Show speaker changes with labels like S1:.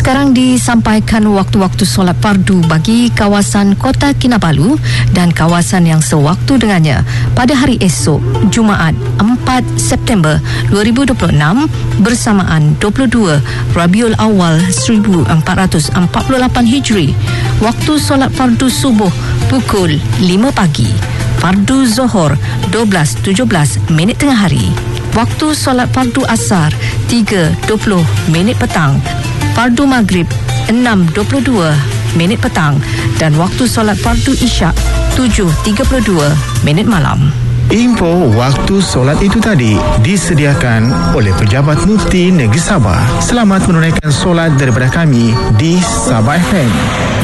S1: Sekarang disampaikan waktu-waktu solat fardu bagi kawasan Kota Kinabalu dan kawasan yang sewaktu dengannya pada hari esok, Jumaat 4 September 2026 bersamaan 22 Rabiul Awal 1448 Hijri. Waktu solat fardu subuh pukul 5 pagi. Fardu Zohor 12.17 minit tengah hari. Waktu solat fardu asar 3.20 minit petang. Fardu maghrib 6.22 minit petang dan waktu solat fardu isyak 7.32 minit malam.
S2: Info waktu solat itu tadi disediakan oleh Pejabat Mufti Negeri Sabah. Selamat menunaikan solat daripada kami di Sabah FM.